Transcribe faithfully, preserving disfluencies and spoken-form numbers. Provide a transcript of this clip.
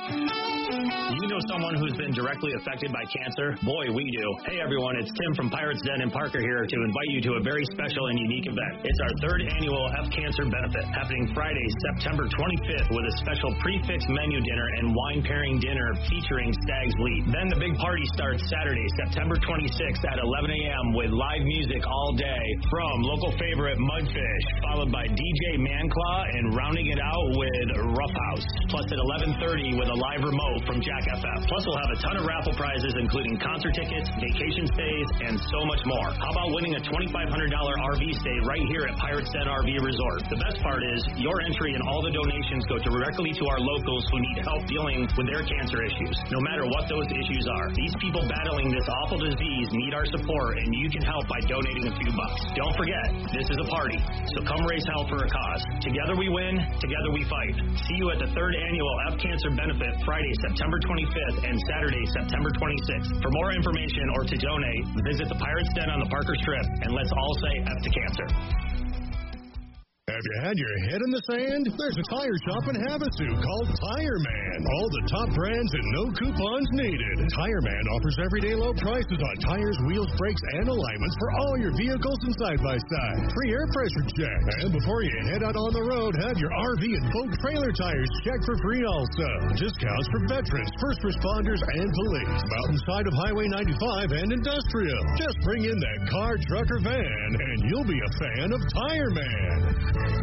You know someone who's been directly affected by cancer? Boy, we do. Hey everyone, it's Tim from Pirates Den and Parker here to invite you to a very special and unique event. It's our third annual F Cancer Benefit, happening Friday, September twenty-fifth, with a special prefix menu dinner and wine pairing dinner featuring Stag's Leap. Then the big party starts Saturday, September twenty-sixth at eleven a.m. with live music all day from local favorite Mudfish, followed by D J Manclaw and rounding it out with Roughhouse. Plus at eleven thirty with a live remote from Jack F F. Plus we'll have a ton of raffle prizes including concert tickets, vacation stays, and so much more. How about winning a twenty-five hundred dollars R V stay right here at Pirates Den R V Resort? The best part is your entry and all the donations go directly to our locals who need help dealing with their cancer issues. No matter what those issues are, these people battling this awful disease need our support, and you can help by donating a few bucks. Don't forget, this is a party, so come raise hell for a cause. Together we win, together we fight. See you at the third annual F Cancer Benefit Friday, September twenty-fifth and Saturday, September twenty-sixth. For more information or to donate, visit the Pirates Den on the Parker Strip, and let's all say F to cancer. Have you had your head in the sand? There's a tire shop in Havasu called Tire Man. All the top brands and no coupons needed. Tire Man offers everyday low prices on tires, wheels, brakes, and alignments for all your vehicles and side-by-side. Free air pressure check. And before you head out on the road, have your R V and boat trailer tires checked for free also. Discounts for veterans, first responders, and police. Mountainside of Highway ninety-five and Industrial. Just bring in that car, truck, or van, and you'll be a fan of Tire Man.